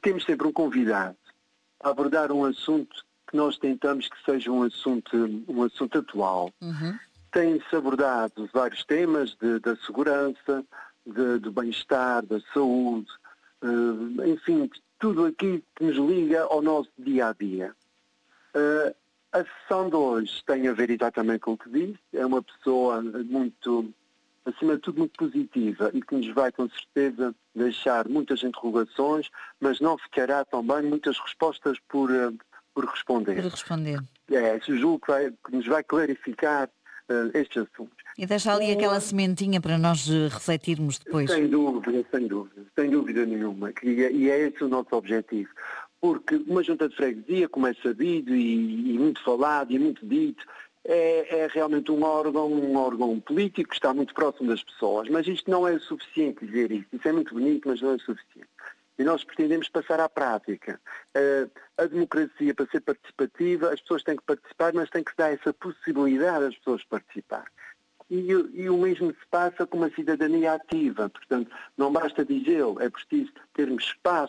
temos sempre um convidado a abordar um assunto que nós tentamos que seja um assunto atual. Tem-se abordado vários temas da segurança, do bem-estar, da saúde, enfim, tudo aquilo que nos liga ao nosso dia-a-dia. A sessão de hoje tem a ver exatamente com o que disse. É uma pessoa muito, acima de tudo, muito positiva e que nos vai, com certeza, deixar muitas interrogações, mas não ficará também muitas respostas por responder. Julgo que nos vai clarificar estes assuntos. E deixa ali aquela sementinha para nós refletirmos depois. Sem dúvida nenhuma. E é esse o nosso objetivo. Porque uma junta de freguesia, como é sabido e muito falado e muito dito, é realmente um órgão político que está muito próximo das pessoas. Mas isto não é suficiente dizer isso. Isso é muito bonito, mas não é suficiente. E nós pretendemos passar à prática. A democracia, para ser participativa, as pessoas têm que participar, mas tem que se dar essa possibilidade às pessoas participarem. E o mesmo se passa com uma cidadania ativa. Portanto, não basta dizê-lo, é preciso termos espaço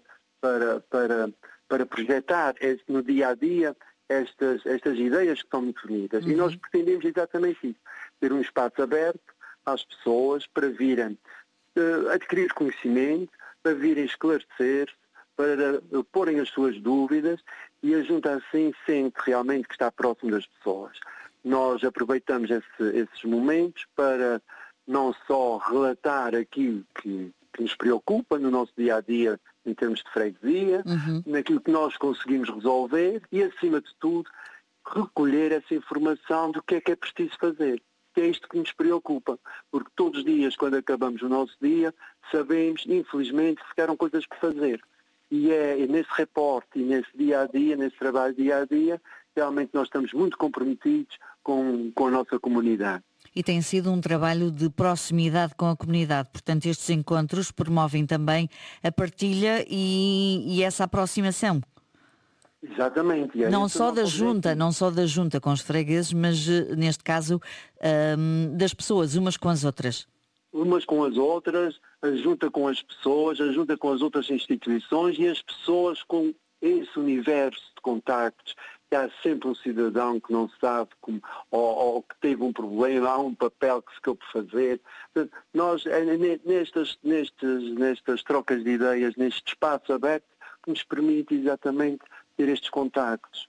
para projetar no dia-a-dia estas ideias que são muito bonitas. E nós pretendemos exatamente isso, ter um espaço aberto às pessoas para virem adquirir conhecimento, para virem esclarecer, para porem as suas dúvidas, e a junta assim sente realmente que está próximo das pessoas. Nós aproveitamos esses momentos para não só relatar aquilo que nos preocupa no nosso dia-a-dia em termos de freguesia, naquilo que nós conseguimos resolver e, acima de tudo, recolher essa informação do que é preciso fazer. Que é isto que nos preocupa, porque todos os dias, quando acabamos o nosso dia, sabemos, infelizmente, que ficaram coisas por fazer. E é nesse reporte e nesse dia-a-dia, nesse trabalho dia-a-dia, realmente nós estamos muito comprometidos com a nossa comunidade. E tem sido um trabalho de proximidade com a comunidade. Portanto, estes encontros promovem também a partilha e essa aproximação. Exatamente. Não só da junta com os fregueses, mas neste caso das pessoas, umas com as outras. Umas com as outras, a junta com as pessoas, a junta com as outras instituições e as pessoas com esse universo de contactos. Que há sempre um cidadão que não sabe ou que teve um problema, há um papel que ficou por fazer. Portanto, nós, nestas trocas de ideias, neste espaço aberto, que nos permite exatamente ter estes contactos.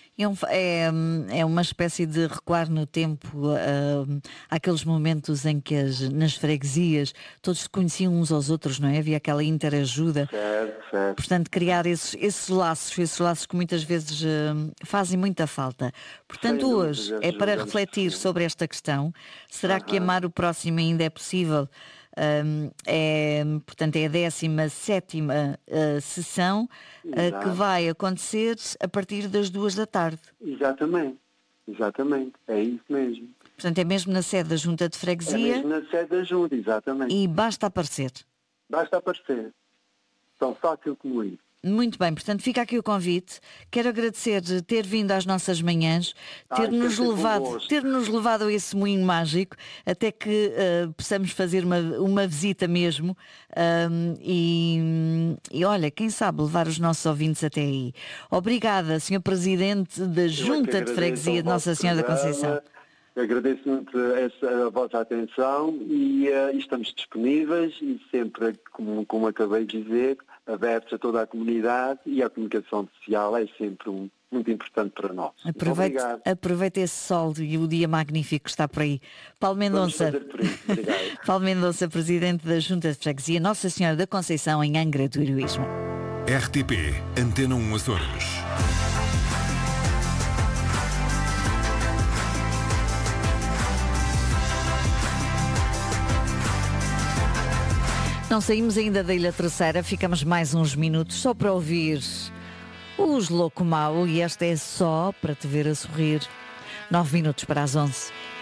É uma espécie de recuar no tempo àqueles momentos em que nas freguesias todos se conheciam uns aos outros, não é? Havia aquela interajuda. Certo. Portanto, criar esses laços que muitas vezes fazem muita falta. Portanto, hoje é para refletir sobre esta questão. Será que amar o próximo ainda é possível? Portanto, é a 17ª sessão que vai acontecer a partir das 2 da tarde. Exatamente, é isso mesmo. Portanto, é mesmo na sede da Junta de Freguesia. É mesmo na sede da Junta, exatamente. E basta aparecer. Tão fácil como isso. Muito bem, portanto fica aqui o convite. Quero agradecer de ter vindo às nossas manhãs, ter-nos levado a esse moinho mágico, até que possamos fazer uma visita mesmo e olha, quem sabe levar os nossos ouvintes até aí. Obrigada, Sr. Presidente da Junta de Freguesia de Nossa Senhora da Conceição. Agradeço muito a vossa atenção e estamos disponíveis e sempre, como acabei de dizer, abertos a toda a comunidade, e a comunicação social é sempre muito importante para nós. Aproveite esse sol e o dia magnífico que está por aí. Paulo Mendonça, Paulo Mendonça, Presidente da Junta de Freguesia Nossa Senhora da Conceição, em Angra do Heroísmo. RTP Antena 1 Açores. Não saímos ainda da Ilha Terceira, ficamos mais uns minutos só para ouvir os Louco Mau, e esta é só para te ver a sorrir. 9 minutos para as 11.